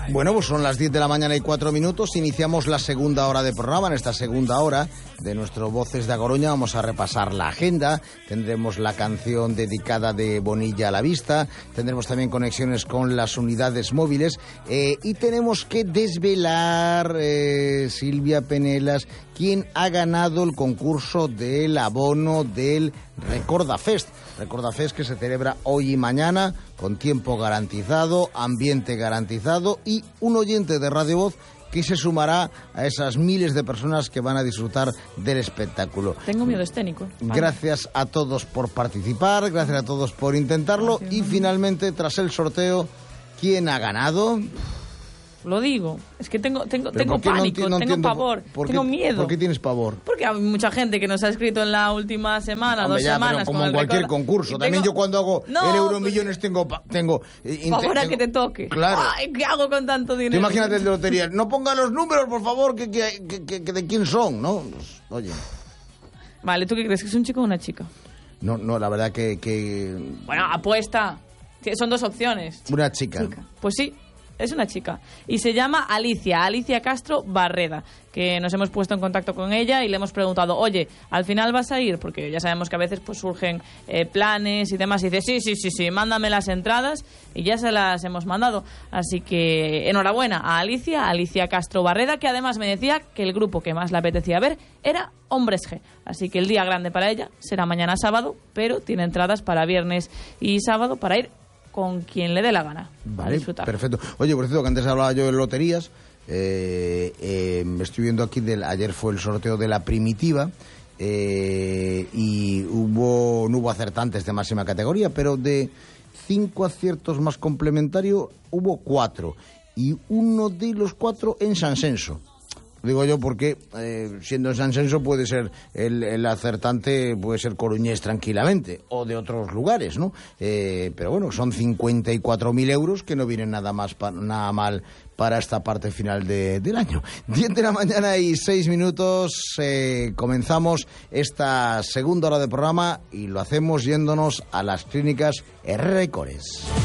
Bueno, pues son las 10 de la mañana y 4 minutos. Iniciamos la segunda hora de programa. En esta segunda hora de nuestro Voces de A Coruña vamos a repasar la agenda. Tendremos la canción dedicada de Bonilla a la Vista. Tendremos también conexiones con las unidades móviles. Y tenemos que desvelar, Silvia Penelas, quién ha ganado el concurso del abono del Recordafest. Recordafest que se celebra hoy y mañana con tiempo garantizado, ambiente garantizado y un oyente de Radio Voz que se sumará a esas miles de personas que van a disfrutar del espectáculo. Tengo miedo escénico. Gracias a todos por participar, gracias a todos por intentarlo y finalmente, tras el sorteo, ¿quién ha ganado? Lo digo, es que tengo pánico, tengo pavor, tengo miedo. ¿Por qué tienes pavor? Porque hay mucha gente que nos ha escrito en la última semana, Hombre, 2 semanas. Como en cualquier concurso. También yo cuando hago el Euromillones tengo pavor a que te toque. Claro. Ay, ¿qué hago con tanto dinero? Imagínate el de lotería. No ponga los números, por favor, que de quién son, ¿no? Pues, oye. Vale, ¿tú qué crees? ¿Que es un chico o una chica? No, la verdad que... Bueno, apuesta. Son 2 opciones. Una chica. Pues sí. Es una chica y se llama Alicia Castro Barreda, que nos hemos puesto en contacto con ella y le hemos preguntado, oye, ¿al final vas a ir? Porque ya sabemos que a veces pues surgen planes y demás. Y dice, sí, mándame las entradas y ya se las hemos mandado. Así que enhorabuena a Alicia Castro Barreda, que además me decía que el grupo que más le apetecía ver era Hombres G. Así que el día grande para ella será mañana sábado, pero tiene entradas para viernes y sábado para ir con quien le dé la gana. Vale, disfrutar. Perfecto. Oye, por cierto, que antes hablaba yo de loterías, me estoy viendo aquí, ayer fue el sorteo de la primitiva, y no hubo acertantes de máxima categoría, pero de 5 aciertos más complementario hubo 4, y uno de los 4 en San Senso. Digo yo porque siendo en San Senso puede ser el acertante, puede ser coruñés tranquilamente o de otros lugares, ¿no? Pero bueno, son 54.000 euros que no vienen nada mal para esta parte final del año. 10 de la mañana y 6 minutos, comenzamos esta segunda hora de programa y lo hacemos yéndonos a las clínicas Herrera y Cores.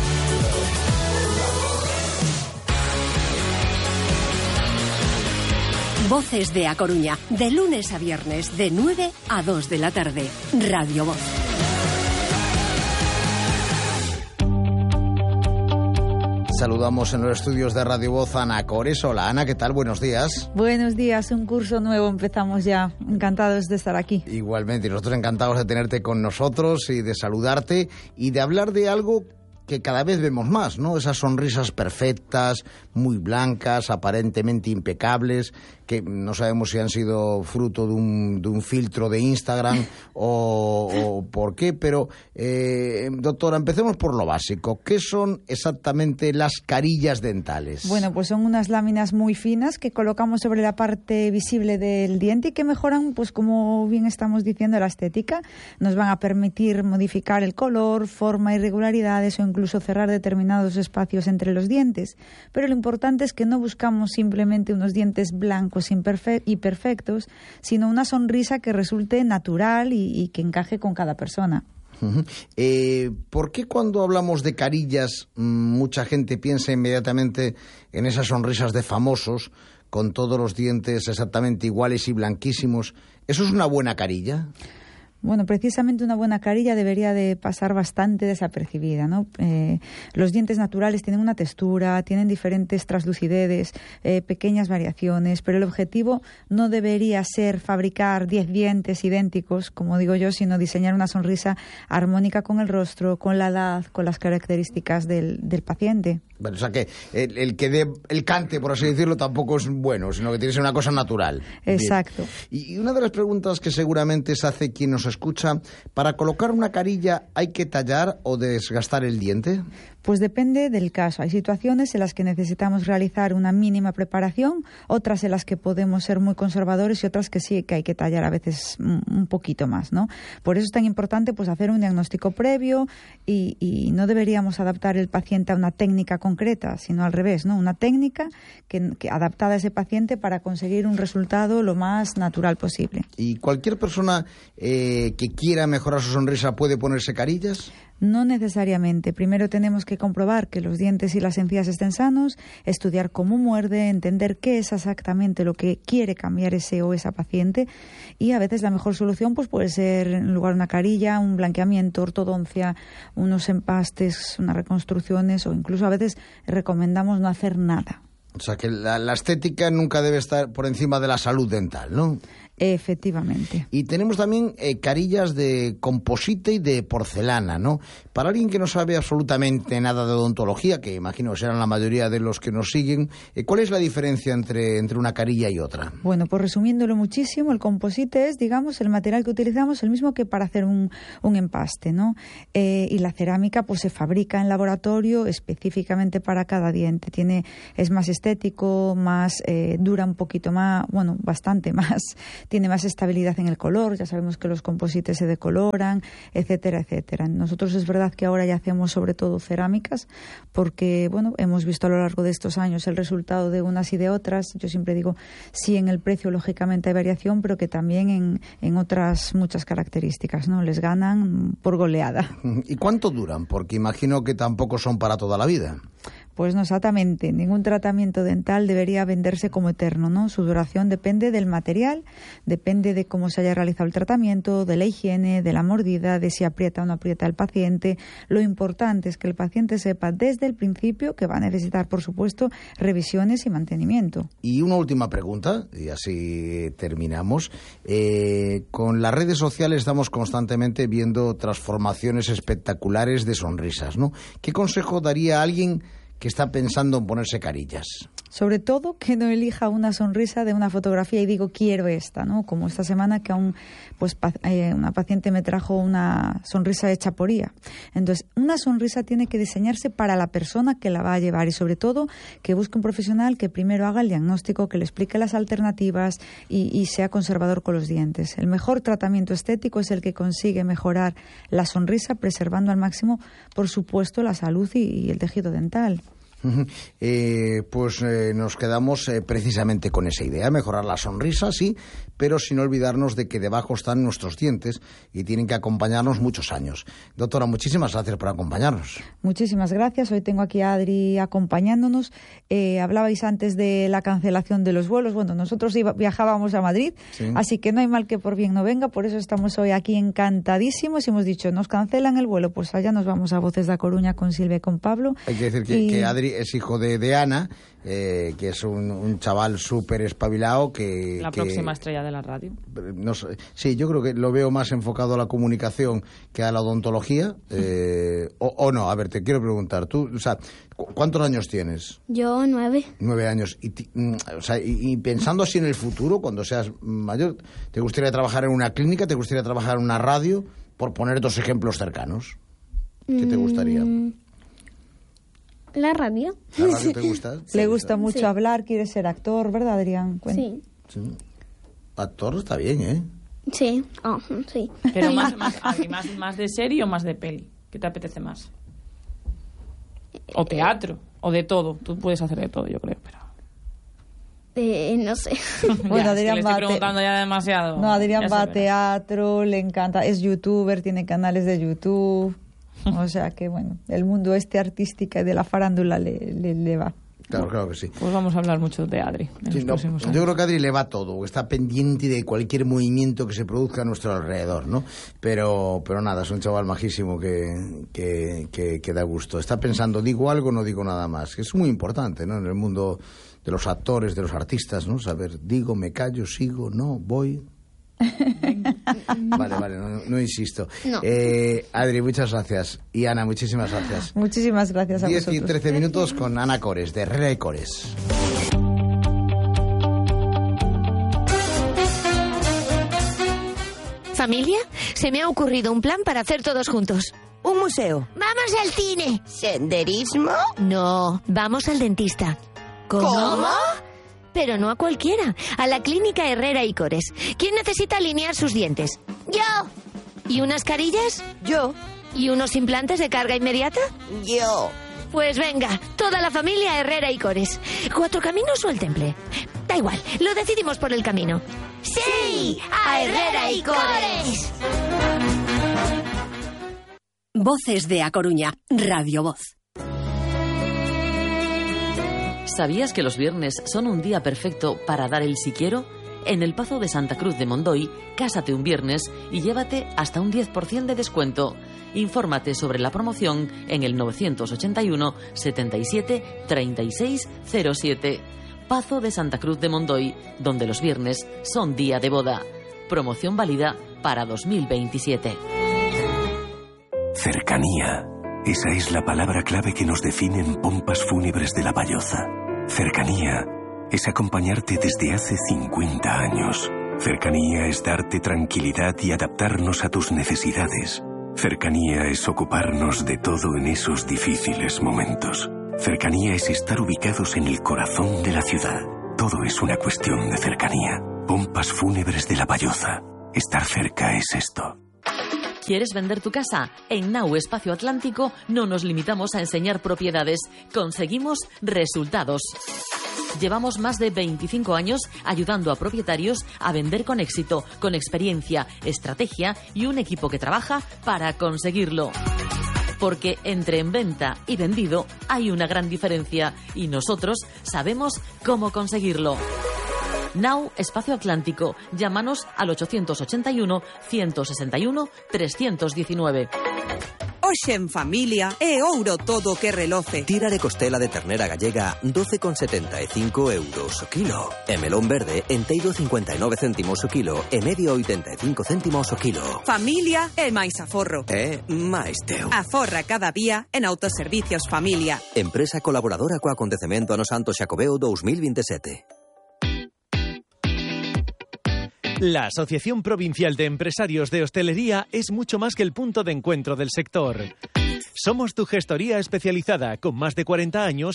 Voces de A Coruña, de lunes a viernes, de 9 a 2 de la tarde. Radio Voz. Saludamos en los estudios de Radio Voz a Ana Cores. Hola Ana, ¿qué tal? Buenos días. Buenos días, un curso nuevo, empezamos ya. Encantados de estar aquí. Igualmente, y nosotros encantados de tenerte con nosotros y de saludarte y de hablar de algo que cada vez vemos más, ¿no? Esas sonrisas perfectas, muy blancas, aparentemente impecables, que no sabemos si han sido fruto de un filtro de Instagram o por qué, pero doctora, empecemos por lo básico. ¿Qué son exactamente las carillas dentales? Bueno, pues son unas láminas muy finas que colocamos sobre la parte visible del diente y que mejoran, pues como bien estamos diciendo, la estética. Nos van a permitir modificar el color, forma, irregularidades o incluso cerrar determinados espacios entre los dientes. Pero lo importante es que no buscamos simplemente unos dientes blancos y perfectos, sino una sonrisa que resulte natural y que encaje con cada persona. Uh-huh. ¿Por qué cuando hablamos de carillas mucha gente piensa inmediatamente en esas sonrisas de famosos con todos los dientes exactamente iguales y blanquísimos? ¿Eso es una buena carilla? Bueno, precisamente una buena carilla debería de pasar bastante desapercibida, ¿no? Los dientes naturales tienen una textura, tienen diferentes translucidades, pequeñas variaciones, pero el objetivo no debería ser fabricar 10 dientes idénticos, como digo yo, sino diseñar una sonrisa armónica con el rostro, con la edad, con las características del paciente. Bueno, o sea que el que dé el cante, por así decirlo, tampoco es bueno, sino que tiene que ser una cosa natural. Exacto. Bien. Y una de las preguntas que seguramente se hace quien nos escucha, ¿para colocar una carilla hay que tallar o desgastar el diente? Pues depende del caso. Hay situaciones en las que necesitamos realizar una mínima preparación, otras en las que podemos ser muy conservadores y otras que sí que hay que tallar a veces un poquito más, ¿no? Por eso es tan importante pues hacer un diagnóstico previo y no deberíamos adaptar el paciente a una técnica concreta, sino al revés, ¿no? Una técnica que adaptada a ese paciente para conseguir un resultado lo más natural posible. ¿Y cualquier persona que quiera mejorar su sonrisa puede ponerse carillas? No necesariamente. Primero tenemos que comprobar que los dientes y las encías estén sanos, estudiar cómo muerde, entender qué es exactamente lo que quiere cambiar ese o esa paciente, y a veces la mejor solución pues puede ser, en lugar de una carilla, un blanqueamiento, ortodoncia, unos empastes, unas reconstrucciones, o incluso a veces recomendamos no hacer nada. O sea que la estética nunca debe estar por encima de la salud dental, ¿no? Efectivamente. Y tenemos también carillas de composite y de porcelana, ¿no? Para alguien que no sabe absolutamente nada de odontología, que imagino que serán la mayoría de los que nos siguen, ¿cuál es la diferencia entre una carilla y otra? Bueno, pues resumiéndolo muchísimo, el composite es, digamos, el material que utilizamos, el mismo que para hacer un empaste, ¿no? Y la cerámica pues se fabrica en laboratorio específicamente para cada diente. Es más estético, más dura un poquito más, bueno, bastante más. Tiene más estabilidad en el color, ya sabemos que los composites se decoloran, etcétera, etcétera. Nosotros es verdad que ahora ya hacemos sobre todo cerámicas, porque bueno, hemos visto a lo largo de estos años el resultado de unas y de otras. Yo siempre digo, sí, en el precio lógicamente hay variación, pero que también en otras muchas características, ¿no? Les ganan por goleada. ¿Y cuánto duran? Porque imagino que tampoco son para toda la vida. Pues no exactamente. Ningún tratamiento dental debería venderse como eterno, ¿no? Su duración depende del material, depende de cómo se haya realizado el tratamiento, de la higiene, de la mordida, de si aprieta o no aprieta el paciente. Lo importante es que el paciente sepa desde el principio que va a necesitar, por supuesto, revisiones y mantenimiento. Y una última pregunta, y así terminamos. Con las redes sociales estamos constantemente viendo transformaciones espectaculares de sonrisas, ¿no? ¿Qué consejo daría a alguien que está pensando en ponerse carillas? Sobre todo que no elija una sonrisa de una fotografía y digo quiero esta, ¿no? Como esta semana que una paciente me trajo una sonrisa hecha por IA. Entonces, una sonrisa tiene que diseñarse para la persona que la va a llevar, y sobre todo que busque un profesional que primero haga el diagnóstico, que le explique las alternativas y sea conservador con los dientes. El mejor tratamiento estético es el que consigue mejorar la sonrisa, preservando al máximo, por supuesto, la salud y el tejido dental. Nos quedamos precisamente con esa idea, mejorar la sonrisa, sí, pero sin olvidarnos de que debajo están nuestros dientes y tienen que acompañarnos muchos años. Doctora, muchísimas gracias por acompañarnos. Muchísimas gracias. Hoy tengo aquí a Adri acompañándonos. Hablabais antes de la cancelación de los vuelos. Bueno, nosotros viajábamos a Madrid, sí, así que no hay mal que por bien no venga. Por eso estamos hoy aquí encantadísimos y hemos dicho, nos cancelan el vuelo, pues allá nos vamos a Voces de A Coruña con Silvia y con Pablo. Hay que decir que Adri es hijo de Ana, que es un chaval súper espabilado. La próxima estrella de la radio. No sé, sí, yo creo que lo veo más enfocado a la comunicación que a la odontología. O no, a ver, te quiero preguntar, tú, o sea, ¿cuántos años tienes? Yo 9. 9 años. Y pensando así en el futuro, cuando seas mayor, ¿te gustaría trabajar en una clínica? ¿Te gustaría trabajar en una radio? Por poner dos ejemplos cercanos. ¿Qué te gustaría? La radio. ¿La radio te gusta? Le gusta mucho, sí, hablar, quiere ser actor, ¿verdad, Adrián? Sí. Actor está bien, ¿eh? Sí, sí. Pero más de serie o más de peli. ¿Qué te apetece más? O teatro, o de todo. Tú puedes hacer de todo, yo creo, pero... no sé. Bueno, Adrián le estoy preguntando ya demasiado. No, Adrián va a teatro, le encanta, es youtuber, tiene canales de YouTube. O sea que, bueno, el mundo artística y de la farándula le va. Claro que sí. Pues vamos a hablar mucho de Adri en los próximos años. Yo creo que a Adri le va todo, está pendiente de cualquier movimiento que se produzca a nuestro alrededor, ¿no? Pero nada, es un chaval majísimo que da gusto. Está pensando, digo algo, no digo nada más. Es muy importante, ¿no? En el mundo de los actores, de los artistas, ¿no? Saber, digo, me callo, sigo, no, voy... Vale, no insisto. No. Adri, muchas gracias. Y Ana, muchísimas gracias. Muchísimas gracias a 10 vosotros. y 13 minutos con Ana Cores, de Herrera y Cores. ¿Familia? Se me ha ocurrido un plan para hacer todos juntos. Un museo. ¡Vamos al cine! ¿Senderismo? No, vamos al dentista. ¿Cómo? Pero no a cualquiera, a la clínica Herrera y Cores. ¿Quién necesita alinear sus dientes? ¡Yo! ¿Y unas carillas? Yo. ¿Y unos implantes de carga inmediata? Yo. Pues venga, toda la familia Herrera y Cores. ¿Cuatro Caminos o el Temple? Da igual, lo decidimos por el camino. ¡Sí! ¡A Herrera y Cores! Voces de A Coruña, Radio Voz. ¿Sabías que los viernes son un día perfecto para dar el si quiero? En el Pazo de Santa Cruz de Mondoy, cásate un viernes y llévate hasta un 10% de descuento. Infórmate sobre la promoción en el 981 77 36 07. Pazo de Santa Cruz de Mondoy, donde los viernes son día de boda. Promoción válida para 2027. Cercanía. Esa es la palabra clave que nos define en Pompas Fúnebres de La Valloza. Cercanía es acompañarte desde hace 50 años. Cercanía es darte tranquilidad y adaptarnos a tus necesidades. Cercanía es ocuparnos de todo en esos difíciles momentos. Cercanía es estar ubicados en el corazón de la ciudad. Todo es una cuestión de cercanía. Pompas Fúnebres de La Valloza. Estar cerca es esto. ¿Quieres vender tu casa? En Now Espacio Atlántico no nos limitamos a enseñar propiedades, conseguimos resultados. Llevamos más de 25 años ayudando a propietarios a vender con éxito, con experiencia, estrategia y un equipo que trabaja para conseguirlo. Porque entre en venta y vendido hay una gran diferencia y nosotros sabemos cómo conseguirlo. Now Espacio Atlántico. Llámanos al 881 161 319. Hoxe en familia é ouro todo que reloce. Tira de costela de ternera gallega 12,75 euros o kilo. E melón verde enteiro 59 céntimos o kilo e medio 85 céntimos o kilo. Familia é máis aforro. É máis teu. Aforra cada día en Autoservicios Familia. Empresa colaboradora co acontecemento ano Santo Xacobeo 2027. La Asociación Provincial de Empresarios de Hostelería es mucho más que el punto de encuentro del sector. Somos tu gestoría especializada con más de 40 años